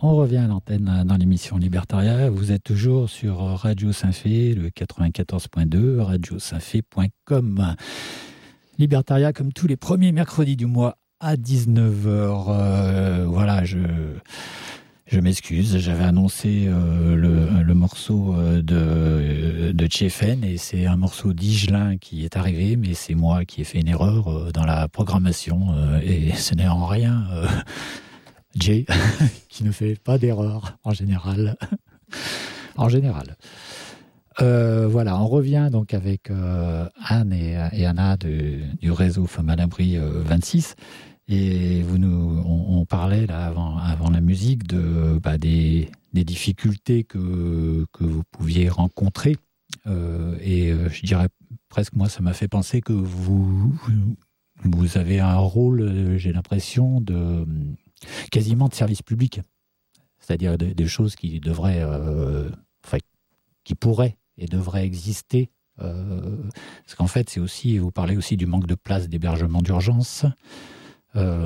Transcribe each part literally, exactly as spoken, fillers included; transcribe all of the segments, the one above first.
On revient à l'antenne dans l'émission Libertaria. Vous êtes toujours sur Radio Saint-Fé, le quatre-vingt-quatorze point deux, radio saint fé point com. Libertaria, comme tous les premiers mercredis du mois à dix-neuf heures. Euh, voilà, je, je m'excuse. J'avais annoncé euh, le, le morceau de, de Tchefen et c'est un morceau d'Igelin qui est arrivé, mais c'est moi qui ai fait une erreur euh, dans la programmation euh, et ce n'est en rien... Euh, Jay, qui ne fait pas d'erreur en général. en général. Euh, voilà, on revient donc avec euh, Anne et, et Anna de, du réseau Femmes à l'Abri euh, vingt-six. Et vous nous, on, on parlait là avant, avant la musique de, bah, des, des difficultés que, que vous pouviez rencontrer. Euh, et euh, je dirais presque, moi, ça m'a fait penser que vous, vous avez un rôle, j'ai l'impression, de... quasiment de service public, c'est-à-dire des, des choses qui devraient, euh, enfin, qui pourraient et devraient exister. Euh, parce qu'en fait, c'est aussi, vous parlez aussi du manque de place d'hébergement d'urgence, euh,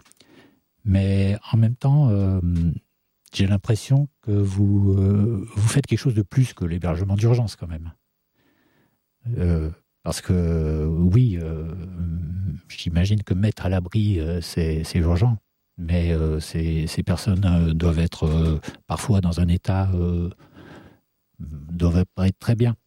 mais en même temps, euh, j'ai l'impression que vous, euh, vous faites quelque chose de plus que l'hébergement d'urgence quand même. Euh, parce que oui, euh, j'imagine que mettre à l'abri, euh, c'est, c'est urgent. Mais euh, ces, ces personnes euh, doivent être euh, parfois dans un état, euh, doivent pas être très bien.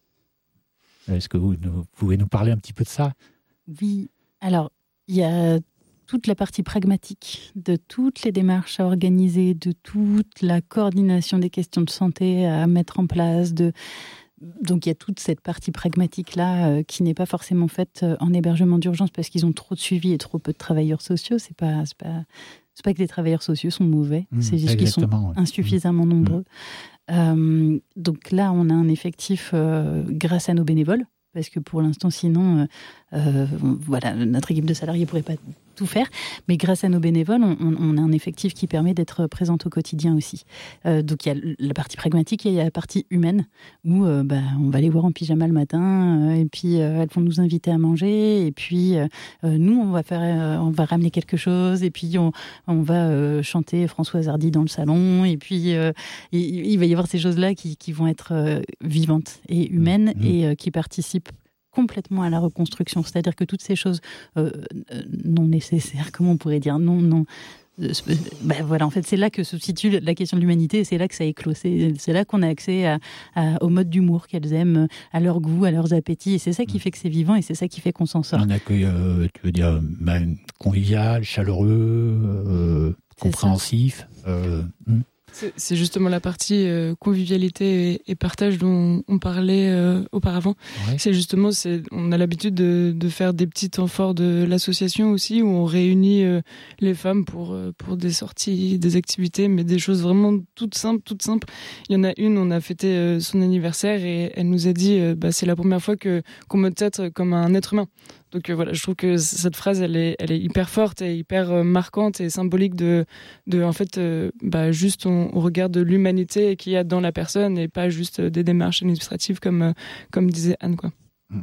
Est-ce que vous, vous pouvez nous parler un petit peu de ça ? Oui, alors il y a toute la partie pragmatique de toutes les démarches à organiser, de toute la coordination des questions de santé à mettre en place, de... Donc il y a toute cette partie pragmatique-là euh, qui n'est pas forcément faite euh, en hébergement d'urgence parce qu'ils ont trop de suivi et trop peu de travailleurs sociaux. C'est pas, c'est pas, c'est pas que les travailleurs sociaux sont mauvais, mmh, c'est juste qu'ils sont ouais. insuffisamment mmh. nombreux. Mmh. Euh, donc là, on a un effectif euh, grâce à nos bénévoles, parce que pour l'instant, sinon, euh, euh, voilà, notre équipe de salariés ne pourrait pas tout faire. Mais grâce à nos bénévoles, on, on a un effectif qui permet d'être présente au quotidien aussi. Euh, donc il y a la partie pragmatique et il y a la partie humaine, où euh, bah, on va les voir en pyjama le matin, euh, et puis euh, elles vont nous inviter à manger, et puis euh, nous, on va, faire, euh, on va ramener quelque chose, et puis on, on va euh, chanter Françoise Hardy dans le salon, et puis euh, il, il va y avoir ces choses-là qui, qui vont être euh, vivantes et humaines, mmh. et euh, qui participent complètement à la reconstruction, c'est-à-dire que toutes ces choses euh, non nécessaires, comment on pourrait dire, non, non, euh, ben voilà, en fait, c'est là que se situe la question de l'humanité, et c'est là que ça éclot, c'est, c'est là qu'on a accès à, à, au mode d'humour qu'elles aiment, à leur goût, à leurs appétits, et c'est ça qui fait que c'est vivant, et c'est ça qui fait qu'on s'en sort. Un accueil, euh, tu veux dire, ben, convivial, chaleureux, euh, compréhensif. Euh, hmm. C'est, c'est justement la partie euh, convivialité et, et partage dont on parlait euh, auparavant. Ouais. C'est justement, c'est, on a l'habitude de, de faire des petits temps forts de l'association aussi, où on réunit euh, les femmes pour, euh, pour des sorties, des activités, mais des choses vraiment toutes simples, toutes simples. Il y en a une, on a fêté euh, son anniversaire et elle nous a dit euh, bah, c'est la première fois que, qu'on me traite comme un être humain. Donc euh, voilà, je trouve que cette phrase, elle est, elle est hyper forte et hyper euh, marquante et symbolique de, de en fait, euh, bah, juste on, on regarde l'humanité qu'il y a dans la personne et pas juste des démarches administratives comme, euh, comme disait Anne, quoi.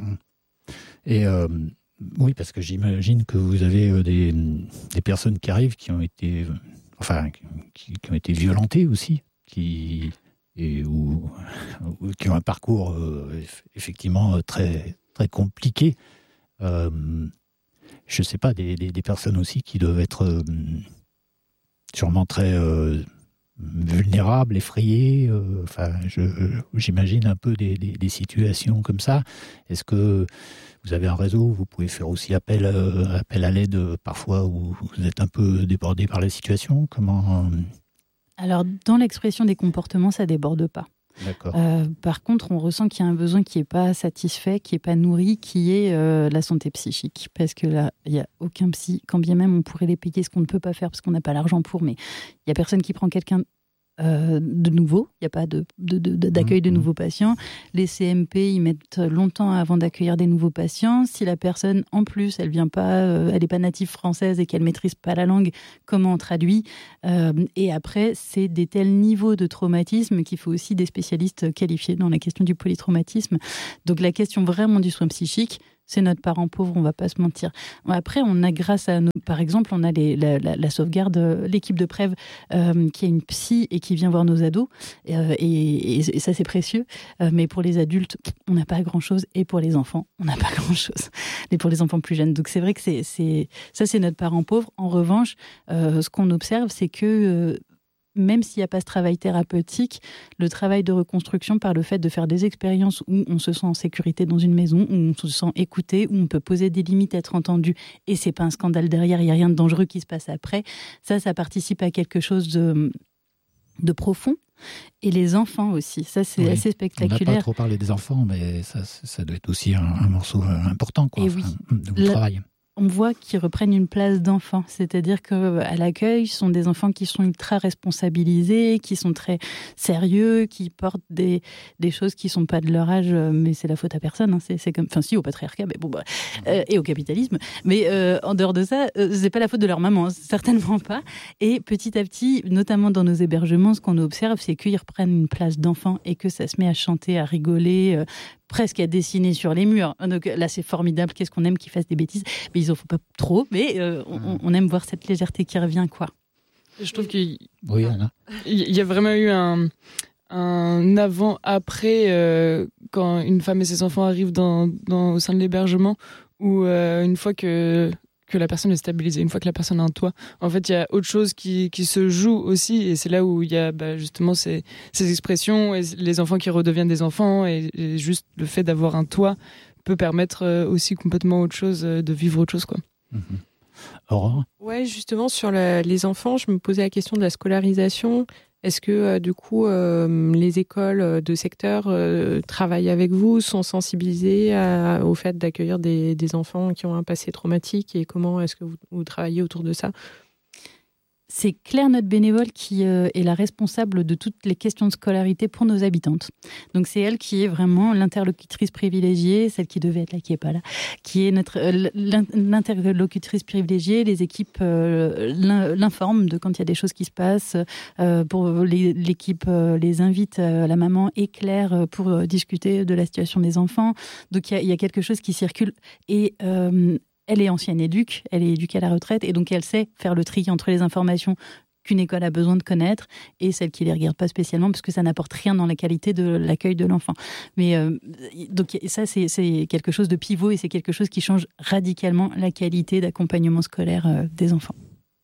Et euh, oui, parce que j'imagine que vous avez euh, des, des personnes qui arrivent qui ont été, euh, enfin, qui, qui ont été violentées aussi, qui, et, ou, ou qui ont un parcours euh, effectivement très, très compliqué. Euh, je ne sais pas, des, des, des personnes aussi qui doivent être euh, sûrement très euh, vulnérables, effrayées. Euh, enfin, je, j'imagine un peu des, des, des situations comme ça. Est-ce que vous avez un réseau où vous pouvez faire aussi appel, euh, appel à l'aide parfois où vous êtes un peu débordé par la situation ? Comment euh... Alors, dans l'expression des comportements, ça ne déborde pas. Euh, par contre, on ressent qu'il y a un besoin qui n'est pas satisfait, qui n'est pas nourri, qui est euh, la santé psychique. Parce que là, il n'y a aucun psy, quand bien même on pourrait les payer, ce qu'on ne peut pas faire parce qu'on n'a pas l'argent pour, mais il n'y a personne qui prend quelqu'un euh, de nouveau. Il n'y a pas de, de, de, d'accueil de nouveaux patients. Les C M P, ils mettent longtemps avant d'accueillir des nouveaux patients. Si la personne, en plus, elle vient pas, euh, elle n'est pas native française et qu'elle ne maîtrise pas la langue, comment on traduit ? euh, Et après, c'est des tels niveaux de traumatisme qu'il faut aussi des spécialistes qualifiés dans la question du polytraumatisme. Donc la question vraiment du soin psychique, c'est notre parent pauvre, on va pas se mentir. Après, on a grâce à nos, par exemple, on a les, la, la, la sauvegarde, l'équipe de Prève euh, qui est une psy et qui vient voir nos ados, euh, et, et, et ça c'est précieux. Euh, mais pour les adultes, on n'a pas grand-chose, et pour les enfants, on n'a pas grand-chose. Et pour les enfants plus jeunes, donc c'est vrai que c'est, c'est ça, c'est notre parent pauvre. En revanche, euh, ce qu'on observe, c'est que euh, même s'il n'y a pas ce travail thérapeutique, le travail de reconstruction par le fait de faire des expériences où on se sent en sécurité dans une maison, où on se sent écouté, où on peut poser des limites, être entendu, et c'est pas un scandale derrière, il n'y a rien de dangereux qui se passe après, ça, ça participe à quelque chose de, de profond. Et les enfants aussi, ça c'est oui. assez spectaculaire. On n'a pas trop parlé des enfants, mais ça, ça doit être aussi un, un morceau important, quoi, et enfin, oui. de mon travail. On voit qu'ils reprennent une place d'enfants, c'est-à-dire qu'à l'accueil, ce sont des enfants qui sont ultra responsabilisés, qui sont très sérieux, qui portent des, des choses qui ne sont pas de leur âge, mais c'est la faute à personne. Hein. C'est, c'est comme, enfin si, au patriarcat, mais bon, bah, euh, et au capitalisme. Mais euh, en dehors de ça, euh, c'est pas la faute de leur maman, hein, certainement pas. Et petit à petit, notamment dans nos hébergements, ce qu'on observe, c'est qu'ils reprennent une place d'enfants et que ça se met à chanter, à rigoler, euh, presque à dessiner sur les murs. Donc là, c'est formidable. Qu'est-ce qu'on aime qu'ils fassent des bêtises. Mais ils en font pas trop. Mais euh, on, on aime voir cette légèreté qui revient, quoi. Je trouve qu'il oui, Anna. Il y a vraiment eu un, un avant-après euh, quand une femme et ses enfants arrivent dans, dans, au sein de l'hébergement, où euh, une fois que que la personne est stabilisée, une fois que la personne a un toit, en fait, il y a autre chose qui, qui se joue aussi, et c'est là où il y a bah, justement ces, ces expressions, et les enfants qui redeviennent des enfants, et, et juste le fait d'avoir un toit peut permettre aussi complètement autre chose, de vivre autre chose, quoi. Mmh. Aurore ? Ouais, justement, sur la, les enfants, je me posais la question de la scolarisation. Est-ce que, euh, du coup, euh, les écoles de secteur euh, travaillent avec vous, sont sensibilisées à, au fait d'accueillir des, des enfants qui ont un passé traumatique, et comment est-ce que vous, vous travaillez autour de ça ? C'est Claire, notre bénévole, qui euh, est la responsable de toutes les questions de scolarité pour nos habitantes. Donc c'est elle qui est vraiment l'interlocutrice privilégiée, celle qui devait être là, qui n'est pas là, qui est notre euh, l'interlocutrice privilégiée. Les équipes euh, l'informent de quand il y a des choses qui se passent. Euh, pour les, l'équipe euh, les invite, euh, la maman et Claire, pour euh, discuter de la situation des enfants. Donc il y, y a quelque chose qui circule et euh, elle est ancienne éduque, elle est éduquée à la retraite, et donc elle sait faire le tri entre les informations qu'une école a besoin de connaître et celles qui ne les regardent pas spécialement, parce que ça n'apporte rien dans la qualité de l'accueil de l'enfant. Mais euh, donc ça, c'est, c'est quelque chose de pivot, et c'est quelque chose qui change radicalement la qualité d'accompagnement scolaire euh, des enfants.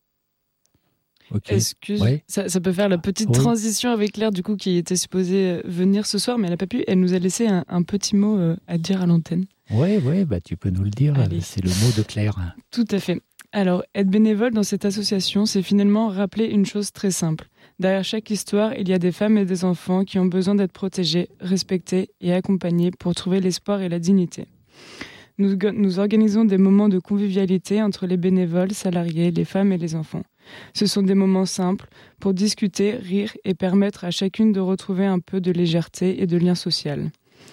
Okay. Est-ce que ouais. ça, ça peut faire la petite oui. transition avec Claire, du coup, qui était supposée venir ce soir, mais elle n'a pas pu. Elle nous a laissé un, un petit mot euh, à dire à l'antenne. Oui, ouais, bah, tu peux nous le dire. Allez. C'est le mot de Claire. Tout à fait. Alors, être bénévole dans cette association, c'est finalement rappeler une chose très simple. Derrière chaque histoire, il y a des femmes et des enfants qui ont besoin d'être protégés, respectés et accompagnés pour trouver l'espoir et la dignité. Nous, nous organisons des moments de convivialité entre les bénévoles, salariés, les femmes et les enfants. Ce sont des moments simples pour discuter, rire et permettre à chacune de retrouver un peu de légèreté et de lien social.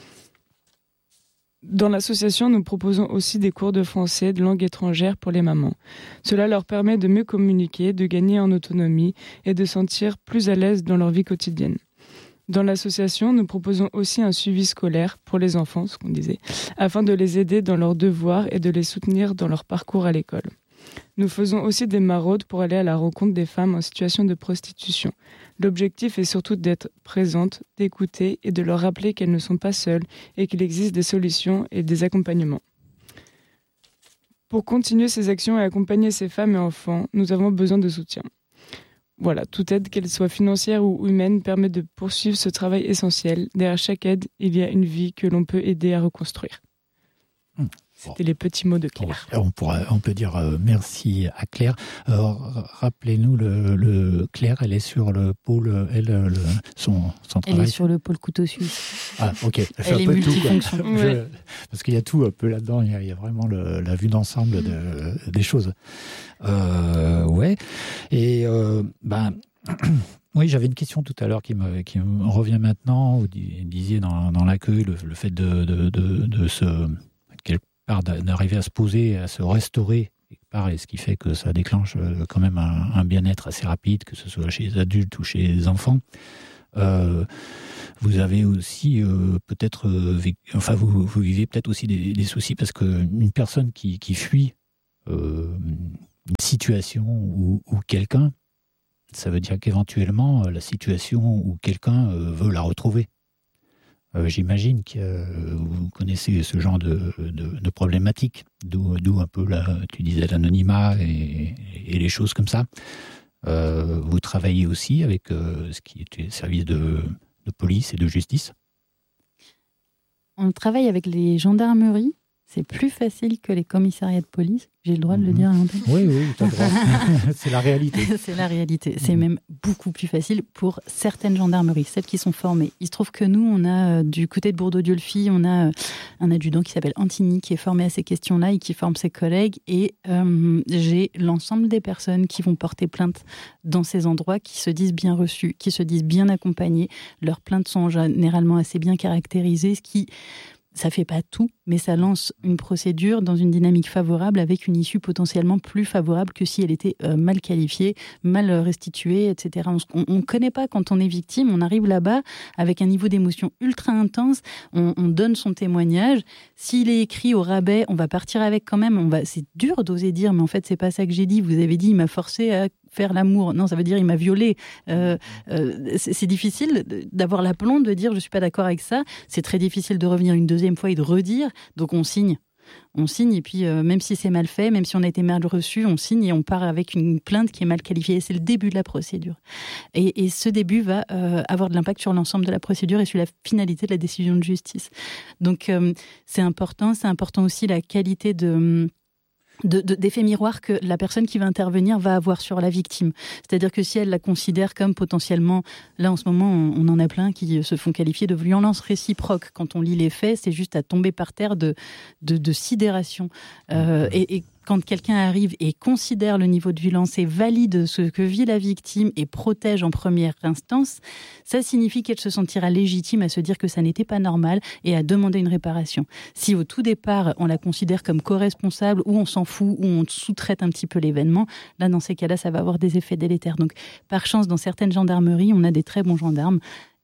Dans l'association, nous proposons aussi des cours de français, de langue étrangère pour les mamans. Cela leur permet de mieux communiquer, de gagner en autonomie et de se sentir plus à l'aise dans leur vie quotidienne. Dans l'association, nous proposons aussi un suivi scolaire pour les enfants, ce qu'on disait, afin de les aider dans leurs devoirs et de les soutenir dans leur parcours à l'école. Nous faisons aussi des maraudes pour aller à la rencontre des femmes en situation de prostitution. L'objectif est surtout d'être présente, d'écouter et de leur rappeler qu'elles ne sont pas seules et qu'il existe des solutions et des accompagnements. Pour continuer ces actions et accompagner ces femmes et enfants, nous avons besoin de soutien. Voilà, toute aide, qu'elle soit financière ou humaine, permet de poursuivre ce travail essentiel. Derrière chaque aide, il y a une vie que l'on peut aider à reconstruire. Mmh. C'était les petits mots de Claire. On, pourra, on peut dire euh, merci à Claire. Alors, rappelez-nous, le, le Claire, elle est sur le pôle, elle, le, son, son travail. Elle est sur le pôle couteau suisse. Ah, ok. Elle, fait elle un est peu multifonction. Tout, quoi. Ouais. Je, parce qu'il y a tout un peu là-dedans. Il y a, il y a vraiment le, la vue d'ensemble de, des choses. Euh, ouais. Et euh, ben. Oui, j'avais une question tout à l'heure qui me, qui me revient maintenant. Vous disiez dans, dans l'accueil le, le fait de, de, de, de se d'arriver à se poser, à se restaurer quelque part, et ce qui fait que ça déclenche quand même un, un bien-être assez rapide, que ce soit chez les adultes ou chez les enfants. Euh, vous avez aussi euh, peut-être, euh, vécu, enfin vous, vous vivez peut-être aussi des, des soucis parce qu'une personne qui, qui fuit euh, une situation ou, ou quelqu'un, ça veut dire qu'éventuellement la situation ou quelqu'un euh, veut la retrouver. Euh, j'imagine que euh, vous connaissez ce genre de, de, de problématique, d'où, d'où un peu, la, tu disais, l'anonymat et, et les choses comme ça. Euh, vous travaillez aussi avec euh, ce qui est le service de, de police et de justice? On travaille avec les gendarmeries. C'est plus facile que les commissariats de police. J'ai le droit de le dire à l'antenne. Oui, oui, tu as le droit. C'est la réalité. C'est la réalité. C'est mmh. même beaucoup plus facile pour certaines gendarmeries, celles qui sont formées. Il se trouve que nous, on a, du côté de Bourdeau-Dieulefit, on a un adjudant qui s'appelle Antigny, qui est formé à ces questions-là et qui forme ses collègues. Et euh, j'ai l'ensemble des personnes qui vont porter plainte dans ces endroits, qui se disent bien reçues, qui se disent bien accompagnées. Leurs plaintes sont généralement assez bien caractérisées, ce qui... Ça ne fait pas tout, mais ça lance une procédure dans une dynamique favorable avec une issue potentiellement plus favorable que si elle était euh, mal qualifiée, mal restituée, et cetera. On ne connaît pas quand on est victime, on arrive là-bas avec un niveau d'émotion ultra intense, on, on donne son témoignage. S'il est écrit au rabais, on va partir avec quand même. On va, c'est dur d'oser dire, mais en fait, c'est pas ça que j'ai dit. Vous avez dit, il m'a forcé à faire l'amour. Non, ça veut dire il m'a violée. Euh, euh, c'est, c'est difficile d'avoir l'aplomb de dire je suis pas d'accord avec ça. C'est très difficile de revenir une deuxième fois et de redire. Donc on signe. On signe et puis euh, même si c'est mal fait, même si on a été mal reçu, on signe et on part avec une plainte qui est mal qualifiée. C'est le début de la procédure. Et, et ce début va euh, avoir de l'impact sur l'ensemble de la procédure et sur la finalité de la décision de justice. Donc euh, c'est important. C'est important aussi la qualité de... De, de, d'effet miroir que la personne qui va intervenir va avoir sur la victime. C'est-à-dire que si elle la considère comme potentiellement, là en ce moment on, on en a plein qui se font qualifier de violence réciproque. Quand on lit les faits, c'est juste à tomber par terre de, de, de sidération. Euh, et, et quand quelqu'un arrive et considère le niveau de violence et valide ce que vit la victime et protège en première instance, ça signifie qu'elle se sentira légitime à se dire que ça n'était pas normal et à demander une réparation. Si au tout départ, on la considère comme co-responsable ou on s'en fout ou on sous-traite un petit peu l'événement, là, dans ces cas-là, ça va avoir des effets délétères. Donc, par chance, dans certaines gendarmeries, on a des très bons gendarmes.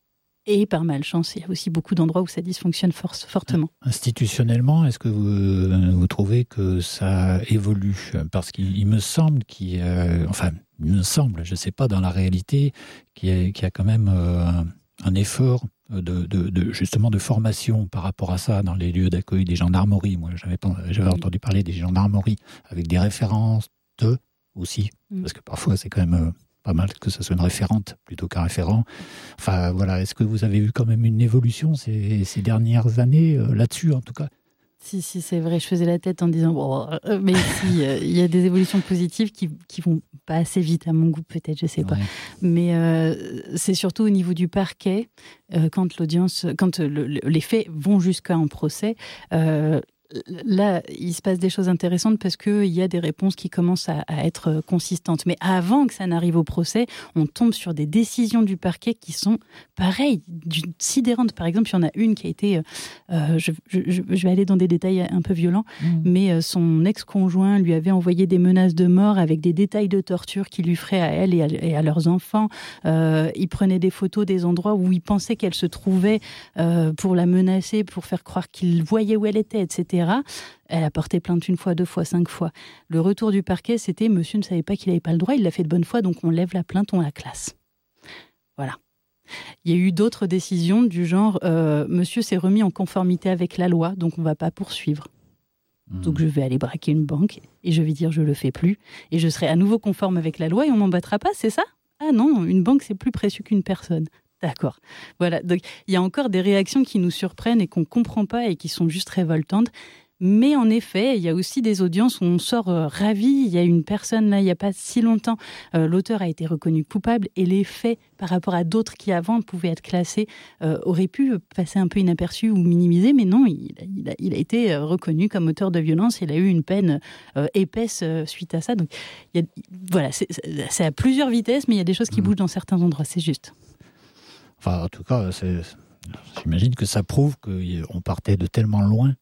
Et par malchance, il y a aussi beaucoup d'endroits où ça dysfonctionne for- fortement. Institutionnellement, est-ce que vous, vous trouvez que ça évolue? Parce qu'il il me semble qu'il y a, enfin, il me semble, je ne sais pas dans la réalité, qu'il y a, qu'il y a quand même euh, un effort de, de, de, justement de formation par rapport à ça dans les lieux d'accueil des gendarmeries. Moi, j'avais, j'avais oui. entendu parler des gendarmeries avec des références de aussi, mmh. parce que parfois c'est quand même... Euh, pas mal que ce soit une référente plutôt qu'un référent. Enfin, voilà. Est-ce que vous avez eu quand même une évolution ces, ces dernières années, euh, là-dessus, en tout cas? Si, si, c'est vrai. Je faisais la tête en disant, bon, euh, mais si, il euh, y a des évolutions positives qui, qui vont pas assez vite à mon goût, peut-être, je sais ouais. pas. Mais euh, c'est surtout au niveau du parquet, euh, quand l'audience, quand le, le, les faits vont jusqu'à un procès, euh, là, il se passe des choses intéressantes parce qu'il y a des réponses qui commencent à, à être consistantes. Mais avant que ça n'arrive au procès, on tombe sur des décisions du parquet qui sont pareilles, sidérantes. Par exemple, il y en a une qui a été... Euh, je, je, je vais aller dans des détails un peu violents, mmh. mais son ex-conjoint lui avait envoyé des menaces de mort avec des détails de torture qu'il lui ferait à elle et à, et à leurs enfants. Euh, il prenait des photos des endroits où il pensait qu'elle se trouvait euh, pour la menacer, pour faire croire qu'il voyait où elle était, et cetera. Elle a porté plainte une fois, deux fois, cinq fois. Le retour du parquet, c'était « Monsieur ne savait pas qu'il n'avait pas le droit, il l'a fait de bonne foi, donc on lève la plainte, on la classe. » Voilà. Il y a eu d'autres décisions du genre euh, « Monsieur s'est remis en conformité avec la loi, donc on ne va pas poursuivre. Mmh. Donc je vais aller braquer une banque et je vais dire « Je ne le fais plus et je serai à nouveau conforme avec la loi et on ne m'embêtera pas, c'est ça ?» Ah non, une banque, c'est plus précieux qu'une personne. D'accord. Voilà. Donc, il y a encore des réactions qui nous surprennent et qu'on ne comprend pas et qui sont juste révoltantes. Mais en effet, il y a aussi des audiences où on sort euh, ravi. Il y a une personne, là, il n'y a pas si longtemps, euh, l'auteur a été reconnu coupable et les faits, par rapport à d'autres qui avant pouvaient être classés, euh, auraient pu passer un peu inaperçus ou minimisés. Mais non, il, il, a, il a été reconnu comme auteur de violence. Il a eu une peine euh, épaisse euh, suite à ça. Donc, il y a, voilà, c'est, c'est à plusieurs vitesses, mais il y a des choses qui mmh. bougent dans certains endroits, c'est juste. Enfin, en tout cas, c'est, j'imagine que ça prouve qu'on partait de tellement loin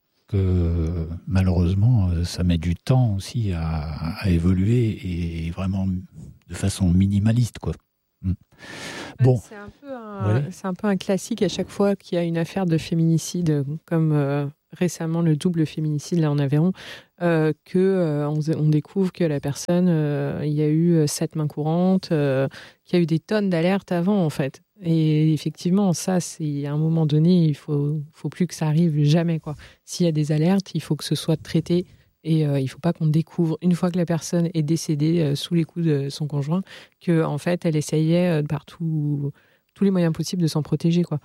que malheureusement, ça met du temps aussi à, à évoluer et vraiment de façon minimaliste, quoi. Bon. C'est un peu un, ouais. c'est un peu un classique à chaque fois qu'il y a une affaire de féminicide, comme euh, récemment le double féminicide là en Aveyron, euh, que euh, on, on découvre que la personne, euh, il y a eu sept mains courantes, euh, qu'il y a eu des tonnes d'alertes avant en fait. Et effectivement, ça, c'est à un moment donné, il faut, faut plus que ça arrive jamais quoi. S'il y a des alertes, il faut que ce soit traité. Et euh, il ne faut pas qu'on découvre, une fois que la personne est décédée euh, sous les coups de son conjoint, qu'en en fait, elle essayait euh, par tout, tous les moyens possibles de s'en protéger, quoi.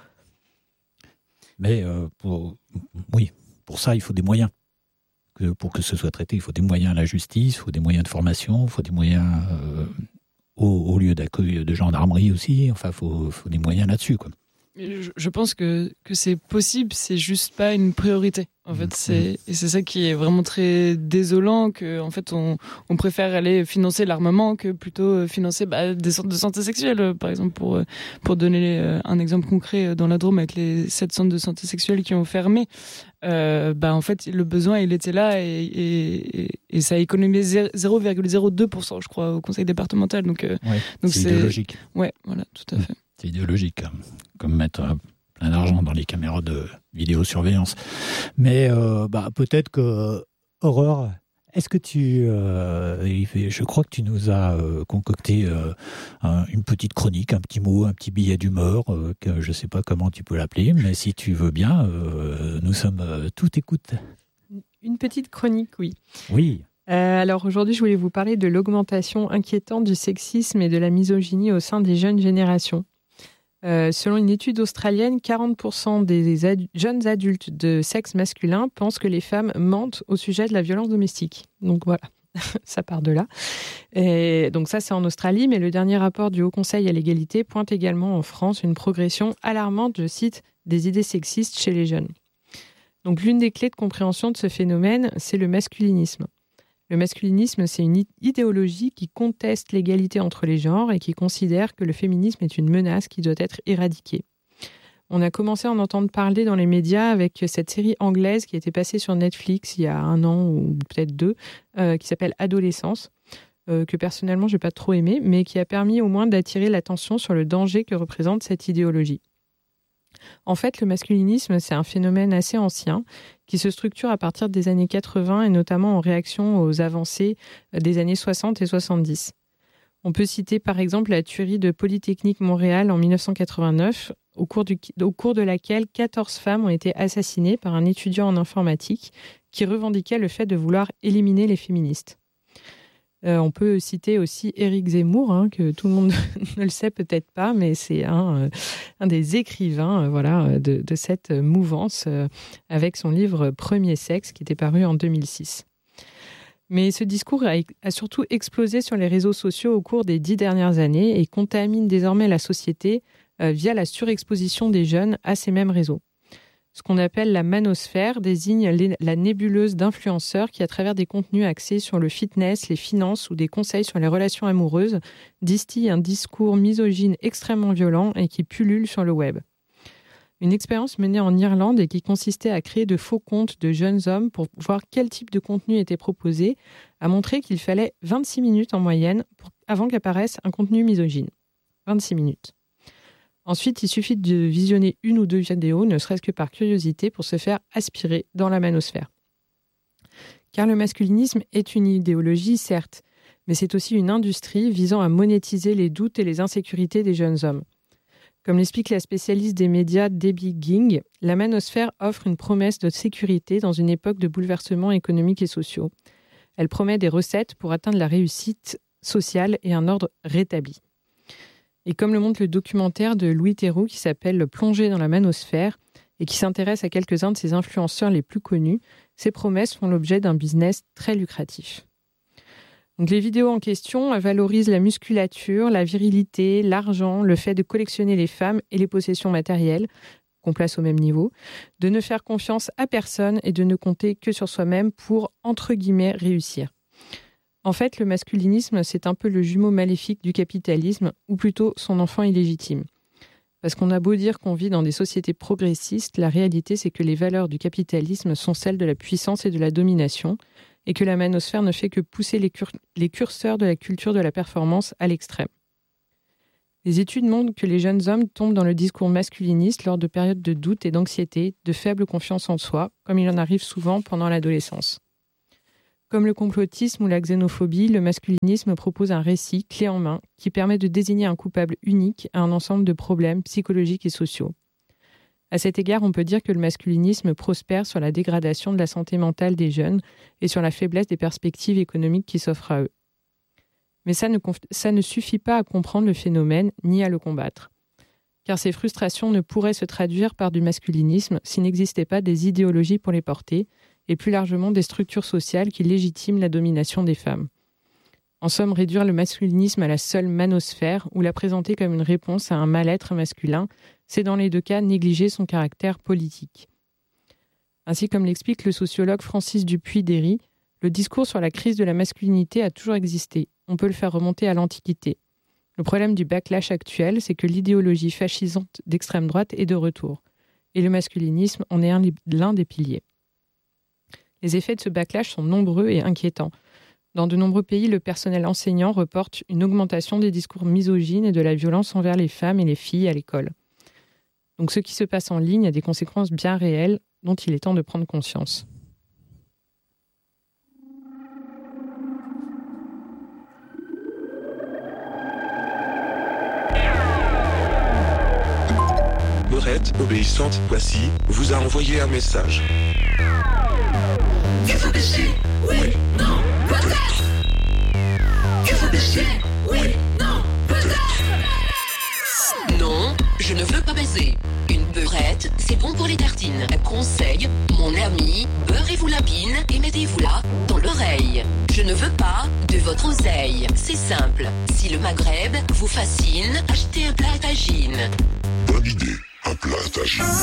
Mais euh, pour, oui, pour ça, il faut des moyens. Que, pour que ce soit traité, il faut des moyens à la justice, il faut des moyens de formation, il faut des moyens euh, au, au lieu d'accueil de gendarmerie aussi. Enfin, il faut, faut des moyens là-dessus, quoi. Je, je pense que, que c'est possible, c'est juste pas une priorité. En fait, c'est, et c'est ça qui est vraiment très désolant, que, en fait, on, on préfère aller financer l'armement que plutôt financer, bah, des centres de santé sexuelle, par exemple, pour, pour donner un exemple concret dans la Drôme avec les sept centres de santé sexuelle qui ont fermé. Euh, bah, en fait, le besoin, il était là et, et, et ça a économisé zéro virgule zéro deux pour cent, je crois, au conseil départemental. Donc, ouais, donc c'est, c'est idéologique. Ouais, voilà, tout à fait. C'est idéologique, comme mettre plein d'argent dans les caméras de vidéosurveillance. Mais euh, bah, peut-être que, Aurore, est-ce que tu... Euh, je crois que tu nous as euh, concocté euh, un, une petite chronique, un petit mot, un petit billet d'humeur, euh, que je ne sais pas comment tu peux l'appeler, mais si tu veux bien, euh, nous sommes euh, tout écoute. Une petite chronique, oui. Oui. Euh, alors aujourd'hui, je voulais vous parler de l'augmentation inquiétante du sexisme et de la misogynie au sein des jeunes générations. Euh, selon une étude australienne, quarante pour cent des ad- jeunes adultes de sexe masculin pensent que les femmes mentent au sujet de la violence domestique. Donc voilà, ça part de là. Et donc ça, c'est en Australie, mais le dernier rapport du Haut Conseil à l'égalité pointe également en France une progression alarmante, je cite, des idées sexistes chez les jeunes. Donc l'une des clés de compréhension de ce phénomène, c'est le masculinisme. Le masculinisme, c'est une idéologie qui conteste l'égalité entre les genres et qui considère que le féminisme est une menace qui doit être éradiquée. On a commencé à en entendre parler dans les médias avec cette série anglaise qui a été passée sur Netflix il y a un an ou peut-être deux, euh, qui s'appelle Adolescence, euh, que personnellement, je n'ai pas trop aimé, mais qui a permis au moins d'attirer l'attention sur le danger que représente cette idéologie. En fait, le masculinisme, c'est un phénomène assez ancien qui se structure à partir des années quatre-vingts et notamment en réaction aux avancées des années soixante et soixante-dix. On peut citer par exemple la tuerie de Polytechnique Montréal en dix-neuf cent quatre-vingt-neuf, au cours, du, au cours de laquelle quatorze femmes ont été assassinées par un étudiant en informatique qui revendiquait le fait de vouloir éliminer les féministes. Euh, on peut citer aussi Éric Zemmour, hein, que tout le monde ne le sait peut-être pas, mais c'est un, euh, un des écrivains euh, voilà, de, de cette mouvance euh, avec son livre Premier sexe qui était paru en deux mille six. Mais ce discours a, a surtout explosé sur les réseaux sociaux au cours des dix dernières années et contamine désormais la société euh, via la surexposition des jeunes à ces mêmes réseaux. Ce qu'on appelle la manosphère désigne la nébuleuse d'influenceurs qui, à travers des contenus axés sur le fitness, les finances ou des conseils sur les relations amoureuses, distillent un discours misogyne extrêmement violent et qui pullule sur le web. Une expérience menée en Irlande et qui consistait à créer de faux comptes de jeunes hommes pour voir quel type de contenu était proposé a montré qu'il fallait vingt-six minutes en moyenne pour, avant qu'apparaisse un contenu misogyne. vingt-six minutes. Ensuite, il suffit de visionner une ou deux vidéos, ne serait-ce que par curiosité, pour se faire aspirer dans la manosphère. Car le masculinisme est une idéologie, certes, mais c'est aussi une industrie visant à monétiser les doutes et les insécurités des jeunes hommes. Comme l'explique la spécialiste des médias Debbie Ging, la manosphère offre une promesse de sécurité dans une époque de bouleversements économiques et sociaux. Elle promet des recettes pour atteindre la réussite sociale et un ordre rétabli. Et comme le montre le documentaire de Louis Theroux qui s'appelle « Plonger dans la manosphère » et qui s'intéresse à quelques-uns de ses influenceurs les plus connus, ces promesses font l'objet d'un business très lucratif. Donc les vidéos en question valorisent la musculature, la virilité, l'argent, le fait de collectionner les femmes et les possessions matérielles, qu'on place au même niveau, de ne faire confiance à personne et de ne compter que sur soi-même pour, entre guillemets, réussir. En fait, le masculinisme, c'est un peu le jumeau maléfique du capitalisme, ou plutôt son enfant illégitime. Parce qu'on a beau dire qu'on vit dans des sociétés progressistes, la réalité, c'est que les valeurs du capitalisme sont celles de la puissance et de la domination, et que la manosphère ne fait que pousser les, cur- les curseurs de la culture de la performance à l'extrême. Les études montrent que les jeunes hommes tombent dans le discours masculiniste lors de périodes de doute et d'anxiété, de faible confiance en soi, comme il en arrive souvent pendant l'adolescence. Comme le complotisme ou la xénophobie, le masculinisme propose un récit clé en main qui permet de désigner un coupable unique à un ensemble de problèmes psychologiques et sociaux. À cet égard, on peut dire que le masculinisme prospère sur la dégradation de la santé mentale des jeunes et sur la faiblesse des perspectives économiques qui s'offrent à eux. Mais ça ne, conf... ça ne suffit pas à comprendre le phénomène ni à le combattre. Car ces frustrations ne pourraient se traduire par du masculinisme s'il n'existait pas des idéologies pour les porter, et plus largement des structures sociales qui légitiment la domination des femmes. En somme, réduire le masculinisme à la seule manosphère ou la présenter comme une réponse à un mal-être masculin, c'est dans les deux cas négliger son caractère politique. Ainsi, comme l'explique le sociologue Francis Dupuy-Derry, le discours sur la crise de la masculinité a toujours existé. On peut le faire remonter à l'Antiquité. Le problème du backlash actuel, c'est que l'idéologie fascisante d'extrême droite est de retour. Et le masculinisme en est un, l'un des piliers. Les effets de ce backlash sont nombreux et inquiétants. Dans de nombreux pays, le personnel enseignant reporte une augmentation des discours misogynes et de la violence envers les femmes et les filles à l'école. Donc ce qui se passe en ligne a des conséquences bien réelles dont il est temps de prendre conscience. Meurette, obéissante, voici, vous a envoyé un message. Que vous baissez? Oui, non, peut-être. Que vous baissez? Oui, non, peut-être. Non, je ne veux pas baiser. Une beurrette, c'est bon pour les tartines. Un conseil, mon ami, beurrez-vous la bine et mettez-vous-la dans l'oreille. Je ne veux pas de votre oseille. C'est simple. Si le Maghreb vous fascine, achetez un plat à tagine. Bonne idée, un plat à tagine.